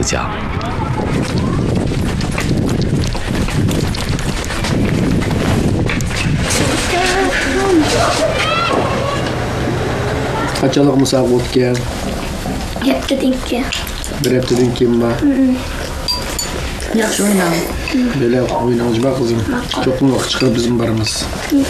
家。 Kaçalık musabot gel. Hepte dinke. Bir hepte dinkim var. Yaxşı oynam. Böyle oynamacı bak kızım. Çok mu vakit çıkar bizim barımız.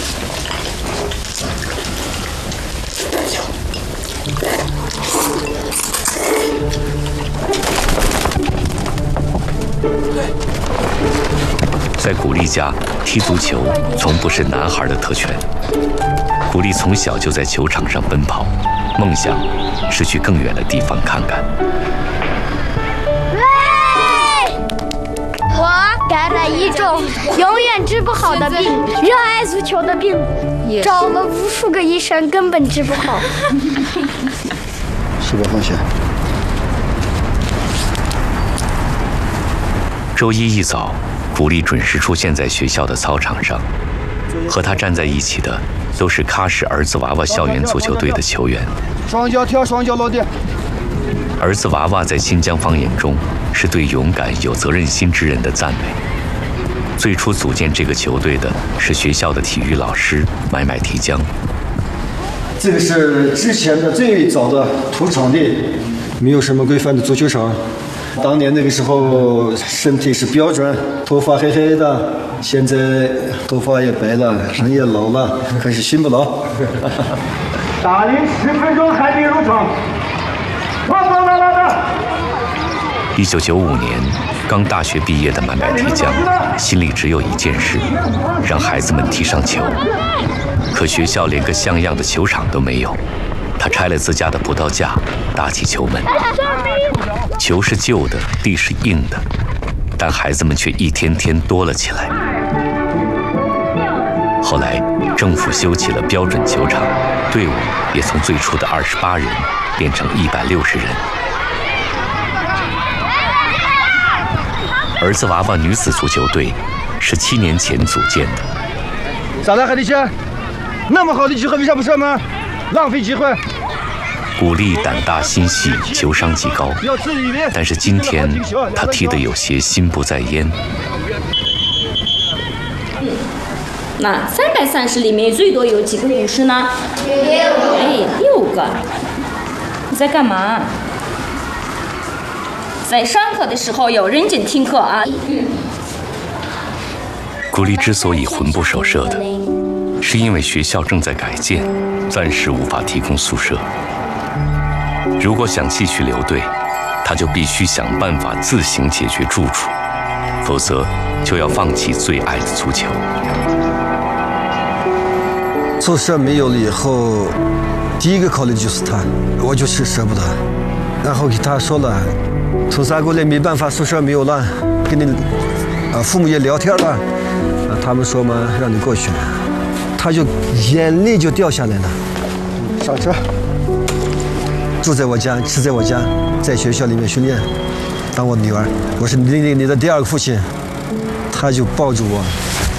在古丽家，踢足球从不是男孩的特权。古丽从小就在球场上奔跑，梦想是去更远的地方看看。 我感染一种永远治不好的病，热爱足球的病，找了无数个医生，根本治不好。 是吧，放下。 周一一早，古丽准时出现在学校的操场上，和他站在一起的都是喀什儿子娃娃校园足球队的球员。 双脚跳，双脚落地。 儿子娃娃在新疆方言中是对勇敢有责任心之人的赞美。最初组建这个球队的是学校的体育老师买买提江。 这个是之前的最早的土场地，没有什么规范的足球场。当年那个时候身体是标准，头发黑黑的，现在头发也白了，人也老了，可是心不老。 打铃10分钟还没入场。 1995年，刚大学毕业的买买提江心里只有一件事，让孩子们踢上球。可学校连个像样的球场都没有，他拆了自家的葡萄架，搭起球门。球是旧的，地是硬的，但孩子们却一天天多了起来。后来，政府修起了标准球场，队伍也从最初的28人变成160人。儿子娃娃女子足球队是7年前组建的。 咋了，海迪轩？那么好的机会为啥不上呢？浪费机会。 古丽胆大心细，球商极高，但是今天他踢得有些心不在焉。 那330里面最多有几个武士呢？6个。你在干嘛？在上课的时候要认真听课啊。 古丽之所以魂不守舍的，是因为学校正在改建，暂时无法提供宿舍。如果想继续留队，他就必须想办法自行解决住处，否则就要放弃最爱的足球。 宿舍没有了以后，第一个考虑就是他，我就是舍不得。然后给他说了，从3过来没办法，宿舍没有了，跟你父母也聊天了，他们说嘛让你过去，他就眼泪就掉下来了。上车。住在我家，吃在我家，在学校里面训练，当我女儿，我是你的第2个父亲。他就抱住我，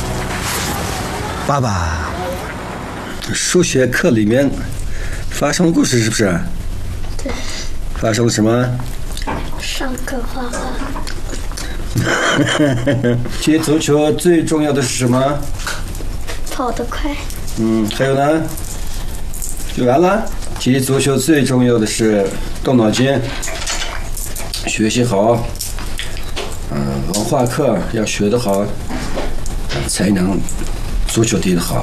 爸爸。数学课里面发生的故事是不是？ 对。 发生了什么？ 上课画画。 踢足球最重要的是什么？ 跑得快。 还有呢？就完了。踢足球最重要的是动脑筋，学习好，文化课要学得好，才能足球踢得好。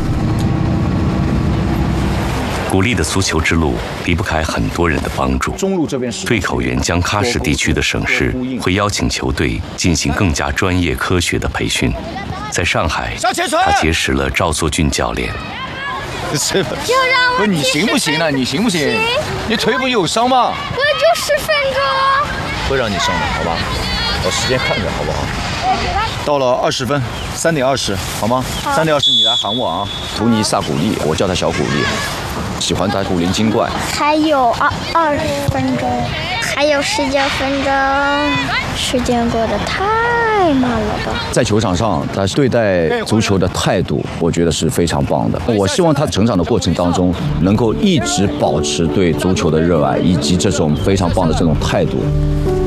古丽的足球之路离不开很多人的帮助。 中路这边是对口援疆喀什地区的省市会邀请球队进行更加专业科学的培训。在上海，他结识了赵作俊教练。 是就让我不是你行不行呢？你行不行？你腿不有伤吗？ 我就10分钟。 会让你上的，好吧？我时间看着，好不好？到了20分，3点20，好吗？3点20你来喊我啊！图尼萨古丽，我叫他小古丽，喜欢他古灵精怪。 还有20分钟，还有19分钟，时间过得太慢了吧？ 在球场上，他对待足球的态度，我觉得是非常棒的。我希望他成长的过程当中，能够一直保持对足球的热爱，以及这种非常棒的这种态度。